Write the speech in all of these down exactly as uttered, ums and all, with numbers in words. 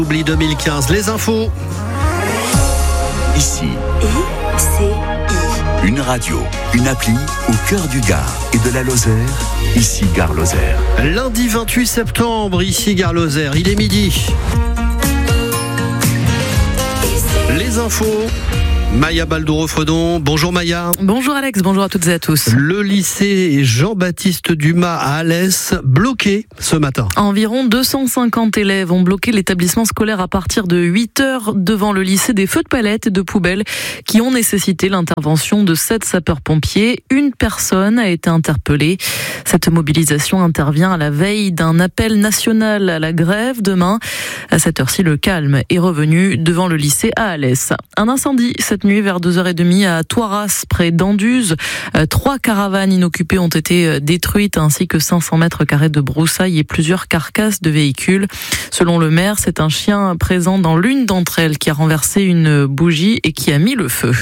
Oublie deux mille quinze, les infos. Ici, I C I. une radio, une appli au cœur du Gard et de la Lozère. Ici, Gare Lozère. Lundi vingt-huit septembre, ici Gare Lozère, il est midi. Les infos. Maya Baldouro-Fredon. Bonjour Maya. Bonjour Alex, bonjour à toutes et à tous. Le lycée Jean-Baptiste Dumas à Alès, bloqué ce matin. Environ deux cent cinquante élèves ont bloqué l'établissement scolaire à partir de huit heures devant le lycée. Des feux de palettes et de poubelles qui ont nécessité l'intervention de sept sapeurs-pompiers. Une personne a été interpellée. Cette mobilisation intervient à la veille d'un appel national à la grève demain. À cette heure-ci, le calme est revenu devant le lycée à Alès. Un incendie cette nuit vers deux heures trente à Toiras, près d'Anduze. Trois caravanes inoccupées ont été détruites ainsi que cinq cents mètres carrés de broussailles et plusieurs carcasses de véhicules. Selon le maire, c'est un chien présent dans l'une d'entre elles qui a renversé une bougie et qui a mis le feu.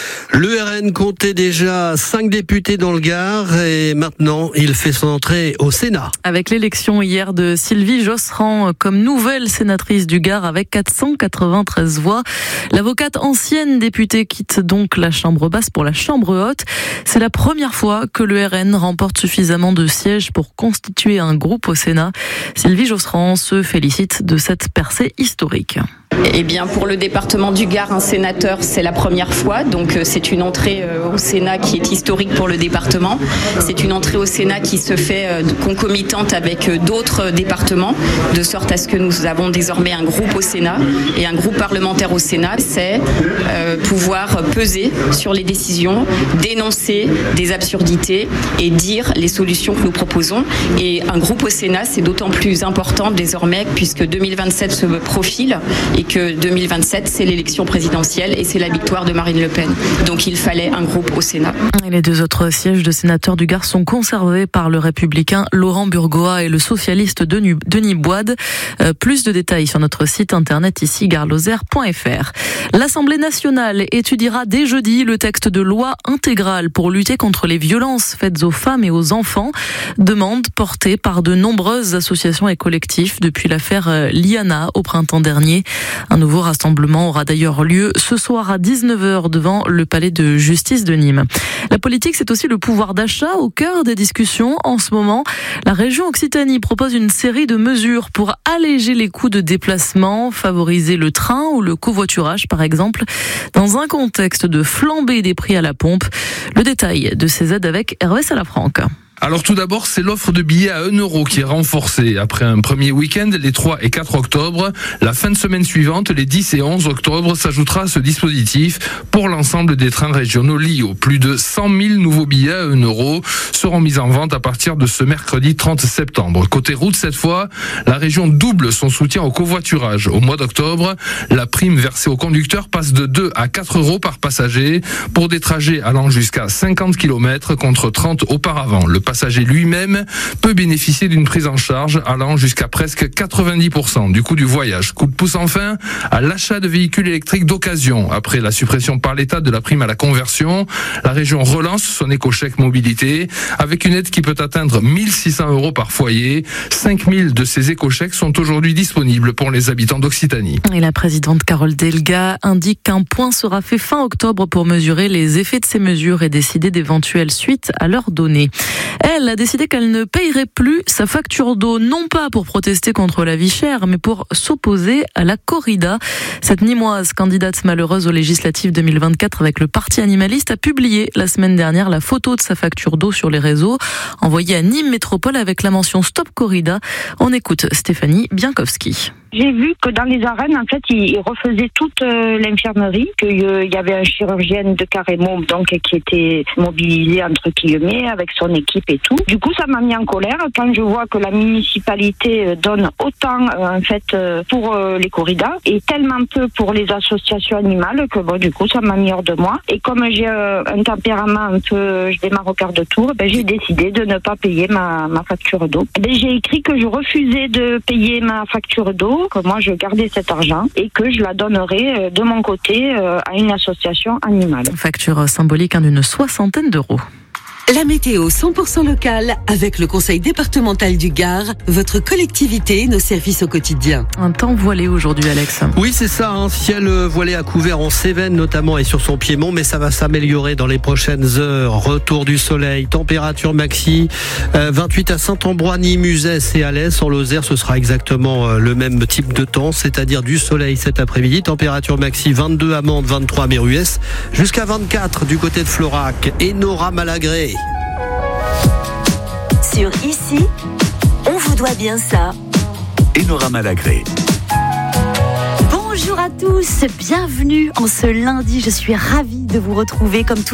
Le R N comptait déjà cinq députés dans le Gard et maintenant il fait son entrée au Sénat. Avec l'élection hier de Sylvie Josserand comme nouvelle sénatrice du Gard avec quatre cent quatre-vingt-treize voix, l'avocate ancienne députée quitte donc la chambre basse pour la chambre haute. C'est la première fois que le R N remporte suffisamment de sièges pour constituer un groupe au Sénat. Sylvie Josserand se félicite de cette percée historique. Eh bien, pour le département du Gard, un sénateur, c'est la première fois. Donc, c'est une entrée au Sénat qui est historique pour le département. C'est une entrée au Sénat qui se fait concomitante avec d'autres départements, de sorte à ce que nous avons désormais un groupe au Sénat et un groupe parlementaire au Sénat. C'est euh, pouvoir peser sur les décisions, dénoncer des absurdités et dire les solutions que nous proposons. Et un groupe au Sénat, c'est d'autant plus important désormais puisque deux mille vingt-sept se profile et que deux mille vingt-sept, c'est l'élection présidentielle et c'est la victoire de Marine Le Pen. Donc il fallait un groupe au Sénat. Et les deux autres sièges de sénateurs du Gard sont conservés par le républicain Laurent Burgoa et le socialiste Denis, Denis Boide. Euh, plus de détails sur notre site internet ici gare lozère point f r. L'Assemblée nationale étudiera dès jeudi le texte de loi intégrale pour lutter contre les violences faites aux femmes et aux enfants. Demande portée par de nombreuses associations et collectifs depuis l'affaire Liana au printemps dernier. Un nouveau rassemblement aura d'ailleurs lieu ce soir à dix-neuf heures devant le palais de justice de Nîmes. La politique, c'est aussi le pouvoir d'achat au cœur des discussions. En ce moment, la région Occitanie propose une série de mesures pour alléger les coûts de déplacement, favoriser le train ou le covoiturage par exemple, dans un contexte de flambée des prix à la pompe. Le détail de ces aides avec Hervé Salafranque. Alors tout d'abord, c'est l'offre de billets à un euro qui est renforcée. Après un premier week-end, les trois et quatre octobre, la fin de semaine suivante, les dix et onze octobre, s'ajoutera à ce dispositif pour l'ensemble des trains régionaux L I O. Plus de cent mille nouveaux billets à un euro seront mis en vente à partir de ce mercredi trente septembre. Côté route, cette fois, la région double son soutien au covoiturage. Au mois d'octobre, la prime versée aux conducteurs passe de deux à quatre euros par passager pour des trajets allant jusqu'à cinquante kilomètres contre trente auparavant. Le passager lui-même peut bénéficier d'une prise en charge allant jusqu'à presque quatre-vingt-dix pour cent du coût du voyage. Coup de pouce enfin à l'achat de véhicules électriques d'occasion. Après la suppression par l'État de la prime à la conversion, la région relance son éco-chèque mobilité avec une aide qui peut atteindre mille six cents euros par foyer. cinq mille de ces éco-chèques sont aujourd'hui disponibles pour les habitants d'Occitanie. Et la présidente Carole Delga indique qu'un point sera fait fin octobre pour mesurer les effets de ces mesures et décider d'éventuelles suites à leur donner. Elle a décidé qu'elle ne payerait plus sa facture d'eau, non pas pour protester contre la vie chère, mais pour s'opposer à la corrida. Cette Nîmoise, candidate malheureuse aux législatives deux mille vingt-quatre avec le parti animaliste, a publié la semaine dernière la photo de sa facture d'eau sur les réseaux, envoyée à Nîmes Métropole avec la mention Stop Corrida. On écoute Stéphanie Biankowski. J'ai vu que dans les arènes, en fait, ils refaisaient toute euh, l'infirmerie, qu'il euh, y avait un chirurgien de Carrémont, donc, qui était mobilisé, entre guillemets, avec son équipe et tout. Du coup, ça m'a mis en colère quand je vois que la municipalité donne autant, euh, en fait, euh, pour euh, les corridas et tellement peu pour les associations animales que, bon, du coup, ça m'a mis hors de moi. Et comme j'ai euh, un tempérament un peu, je démarre au quart de tour, ben, j'ai décidé de ne pas payer ma, ma facture d'eau. Ben, j'ai écrit que je refusais de payer ma facture d'eau, que moi je gardais cet argent et que je la donnerais de mon côté à une association animale. Facture symbolique d'une soixantaine d'euros. La météo cent pour cent locale avec le Conseil départemental du Gard, votre collectivité et nos services au quotidien. Un temps voilé aujourd'hui, Alex. Oui, c'est ça, un ciel voilé à couvert en Cévennes notamment et sur son piémont, mais ça va s'améliorer dans les prochaines heures. Retour du soleil, température maxi, euh, vingt-huit à Saint-Ambroix, Muzès et Alès. En Lozère, ce sera exactement euh, le même type de temps, c'est-à-dire du soleil cet après-midi. Température maxi vingt-deux à Mende, vingt-trois à Méruès, jusqu'à vingt-quatre du côté de Florac. Et Nora Malagré. Sur Ici, on vous doit bien ça. Enora Malagré. Bonjour à tous, bienvenue en ce lundi. Je suis ravie de vous retrouver comme tout